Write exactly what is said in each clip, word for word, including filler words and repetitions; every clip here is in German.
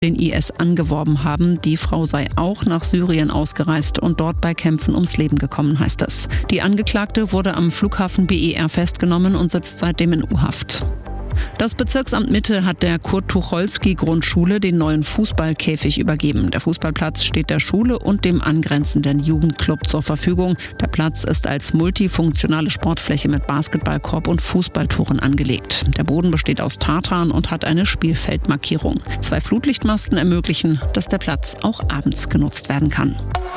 den I S angeworben haben. Die Frau sei auch nach Syrien ausgereist und dort bei Kämpfen ums Leben gekommen, heißt es. Die Angeklagte wurde am Flughafen B E R festgenommen und sitzt seitdem in U-Haft. Das Bezirksamt Mitte hat der Kurt-Tucholsky-Grundschule den neuen Fußballkäfig übergeben. Der Fußballplatz steht der Schule und dem angrenzenden Jugendclub zur Verfügung. Der Platz ist als multifunktionale Sportfläche mit Basketballkorb und Fußballtoren angelegt. Der Boden besteht aus Tartan und hat eine Spielfeldmarkierung. Zwei Flutlichtmasten ermöglichen, dass der Platz auch abends genutzt werden kann.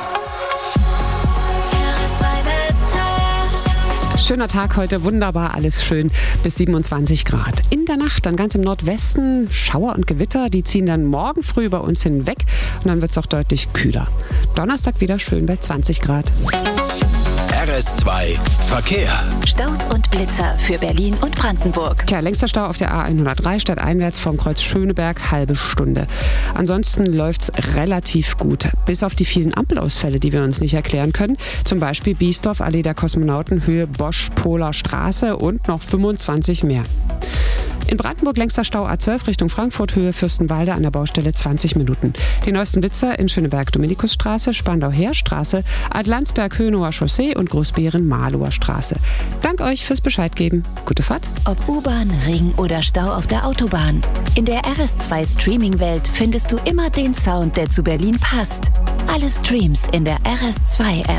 Schöner Tag heute, wunderbar, alles schön, bis siebenundzwanzig Grad. In der Nacht dann ganz im Nordwesten Schauer und Gewitter, die ziehen dann morgen früh bei uns hinweg und dann wird es auch deutlich kühler. Donnerstag wieder schön bei zwanzig Grad. R S zwei Verkehr. Staus und Blitzer für Berlin und Brandenburg. Tja, längster Stau auf der A hundertdrei stadteinwärts vom Kreuz Schöneberg, halbe Stunde. Ansonsten läuft's relativ gut, bis auf die vielen Ampelausfälle, die wir uns nicht erklären können. Zum Beispiel Biesdorf, Allee der Kosmonauten, Höhe Bosch-Poler Straße und noch fünfundzwanzig mehr. In Brandenburg längster Stau A zwölf Richtung Frankfurt, Höhe Fürstenwalde an der Baustelle zwanzig Minuten. Die neuesten Blitzer in Schöneberg Dominikusstraße, Spandau-Heerstraße, Adlandsberg Hönower Chaussee und Großbeeren-Mahlower Straße. Dank euch fürs Bescheid geben. Gute Fahrt. Ob U-Bahn, Ring oder Stau auf der Autobahn. In der R S zwei Streaming-Welt findest du immer den Sound, der zu Berlin passt. Alle Streams in der R S zwei App.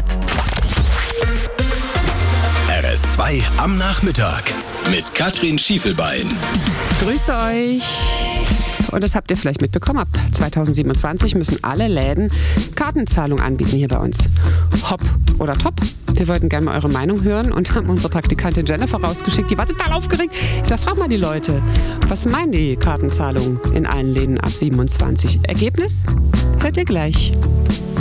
R S zwei am Nachmittag mit Katrin Schiefelbein. Grüße euch. Und das habt ihr vielleicht mitbekommen, ab zweitausendsiebenundzwanzig müssen alle Läden Kartenzahlung anbieten hier bei uns. Hopp oder top? Wir wollten gerne mal eure Meinung hören und haben unsere Praktikantin Jennifer rausgeschickt. Die war total aufgeregt. Ich sag, frag mal die Leute, was meinen die Kartenzahlung in allen Läden ab siebenundzwanzig? Ergebnis hört ihr gleich.